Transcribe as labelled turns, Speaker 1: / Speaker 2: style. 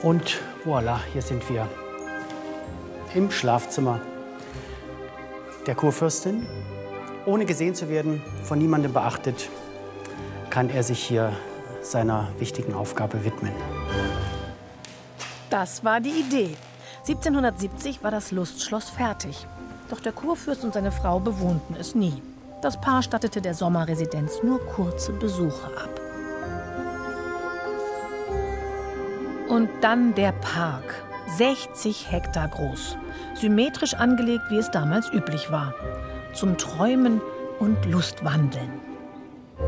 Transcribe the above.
Speaker 1: Und voilà, hier sind wir im Schlafzimmer der Kurfürstin. Ohne gesehen zu werden, von niemandem beachtet, kann er sich hier seiner wichtigen Aufgabe widmen.
Speaker 2: Das war die Idee. 1770 war das Lustschloss fertig. Doch der Kurfürst und seine Frau bewohnten es nie. Das Paar stattete der Sommerresidenz nur kurze Besuche ab. Und dann der Park. 60 Hektar groß. Symmetrisch angelegt, wie es damals üblich war. Zum Träumen und Lustwandeln.